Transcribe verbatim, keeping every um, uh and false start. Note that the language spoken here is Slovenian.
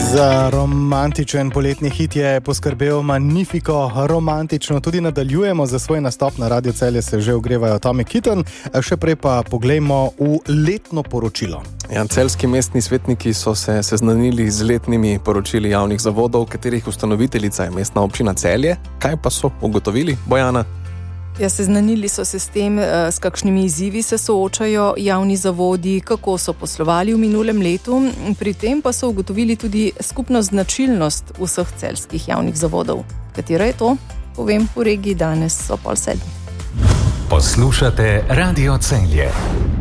Za romantičen poletni hit je poskrbel Magnifico romantično. Tudi nadaljujemo za svoj nastop na Radio Celje, se že ogrevajo Tommy Kitten. Še prej pa poglejmo v letno poročilo. Ja, celjski mestni svetniki so se seznanili z letnimi poročili javnih zavodov, katerih ustanoviteljica je Mestna občina Celje. Kaj pa so ugotovili, Bojana? Ja, seznanili so se s tem, s kakšnimi izzivi se soočajo javni zavodi, kako so poslovali v minulem letu. Pri tem pa so ugotovili tudi skupno značilnost vseh celjskih javnih zavodov. Katera je to? Povem v regiji danes o pol sedmih. Poslušate Radio Celje.